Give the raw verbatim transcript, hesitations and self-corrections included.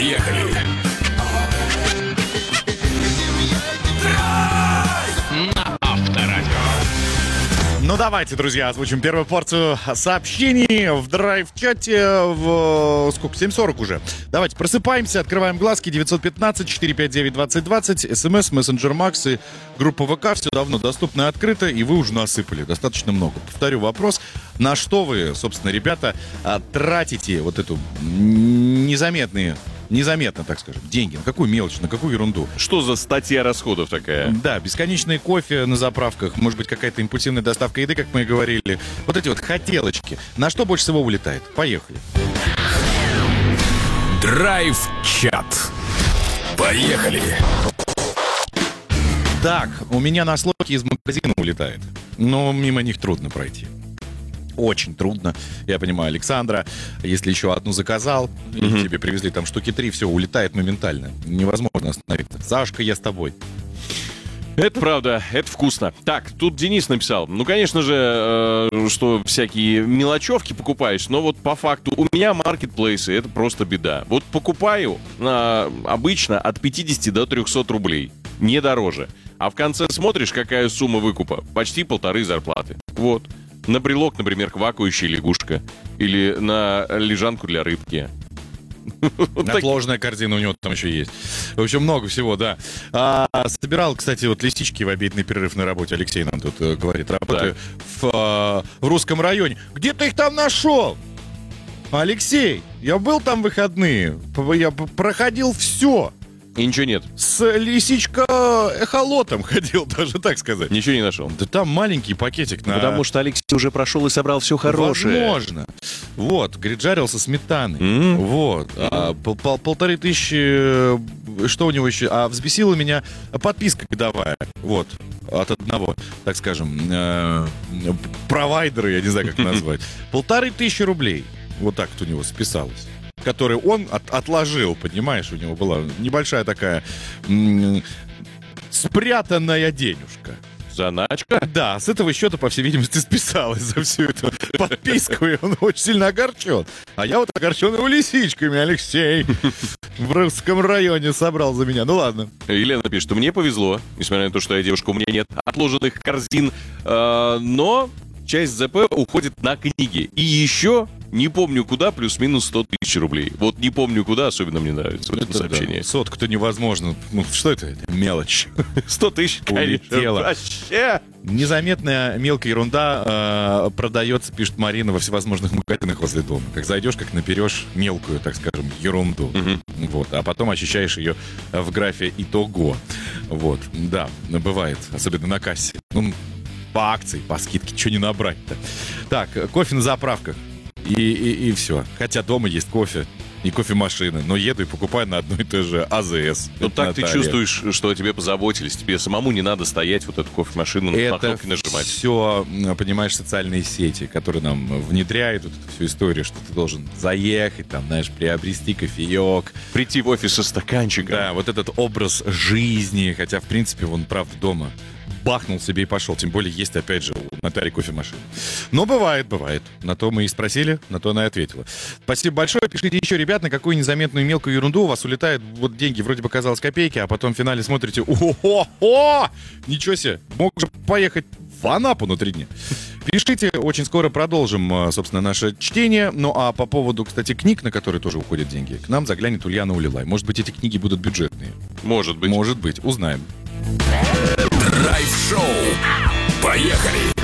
Поехали! На Авторадио. Ну давайте, друзья, озвучим первую порцию сообщений в драйв-чате в... Сколько? семь сорок уже. Давайте просыпаемся, открываем глазки. девятьсот пятнадцать четыреста пятьдесят девять двадцать двадцать. СМС, мессенджер Макс и группа ВК. Все давно доступно и открыто, и вы уже насыпали достаточно много. Повторю вопрос. На что вы, собственно, ребята, тратите вот эту незаметные... Незаметно, так скажем, деньги. На какую мелочь, на какую ерунду? Что за статья расходов такая? Да, бесконечный кофе на заправках, может быть, какая-то импульсивная доставка еды, как мы и говорили. Вот эти вот хотелочки. На что больше всего улетает? Поехали. Драйв-чат. Поехали. Так, у меня на слоке из магазина улетает. Но мимо них трудно пройти. Очень трудно. Я понимаю Александра. Если еще одну заказал, mm-hmm. и тебе привезли там штуки три, все, улетает моментально. Невозможно остановиться. Сашка, я с тобой. Это правда, это вкусно. Так, тут Денис написал. Ну, конечно же, э, что всякие мелочевки покупаешь, но вот по факту у меня маркетплейсы, это просто беда. Вот покупаю э, обычно от пятьдесят до трехсот рублей, не дороже. А в конце смотришь, какая сумма выкупа. Почти полторы зарплаты. Вот. На брелок, например, квакающая лягушка. Или на лежанку для рыбки. Отложенная корзина у него там еще есть. В общем, много всего, да. А, собирал, кстати, вот листички в обеденный перерыв на работе. Алексей нам тут э, говорит, работаю в, а, в русском районе. Где ты их там нашел? Алексей, я был там в выходные. Я проходил все. И ничего нет. С лисичка-эхолотом ходил, даже так сказать. Ничего не нашел. Да там маленький пакетик на... Потому что Алексей уже прошел и собрал все хорошее. Возможно. Вот, говорит, жарил со сметаной. Mm-hmm. Вот. А, пол, пол, полторы тысячи... Что у него еще? А взбесила меня подписка годовая. Вот. От одного, так скажем, э, провайдера, я не знаю, как назвать. Полторы тысячи рублей. Вот так вот у него списалось. Который он от, отложил, понимаешь, у него была небольшая такая м- спрятанная денежка. Заначка? Да, с этого счета, по всей видимости, списалась за всю эту подписку, и он очень сильно огорчен. А я вот огорчен его лисичками, Алексей. В русском районе собрал за меня. Ну ладно. Елена пишет, что мне повезло, несмотря на то, что я девушка, у меня нет отложенных корзин, э, но часть ЗП уходит на книги. И еще... Не помню куда, плюс-минус сто тысяч рублей. Вот не помню куда, особенно мне нравится вот это, это сообщение. Да. Сотку-то невозможно. Ну, что это? Это мелочь. сто тысяч, конечно. Вообще. Незаметная мелкая ерунда э, продается, пишет Марина, во всевозможных магазинах возле дома. Как зайдешь, как наперешь мелкую, так скажем, ерунду. Угу. Вот. А потом ощущаешь ее в графе «Итого». Вот. Да, бывает. Особенно на кассе. Ну, по акции, по скидке. Что не набрать-то? Так, кофе на заправках. И, и, и все. Хотя дома есть кофе и кофемашины. Но еду и покупаю на одно и то же АЗС. Ну так ты чувствуешь, что о тебе позаботились. Тебе самому не надо стоять вот эту кофемашину на кнопки нажимать. Это все, понимаешь, социальные сети, которые нам внедряют вот эту всю историю, что ты должен заехать, там, знаешь, приобрести кофеек. Прийти в офис со стаканчиком. Да, вот этот образ жизни. Хотя, в принципе, он, правда, дома бахнул себе и пошел. Тем более есть, опять же, у Натальи кофемашина. Но бывает, бывает. На то мы и спросили, на то она и ответила. Спасибо большое. Пишите еще, ребят, на какую незаметную мелкую ерунду у вас улетают вот деньги. Вроде бы казалось копейки, а потом в финале смотрите, о-хо-хо! Ничего себе! Мог же поехать в Анапу на три дня. Пишите, очень скоро продолжим, собственно, наше чтение. Ну, а по поводу, кстати, книг, на которые тоже уходят деньги, к нам заглянет Ульяна Улилай. Может быть, эти книги будут бюджетные? Может быть. Может быть. Узнаем. Драйв-шоу. Поехали!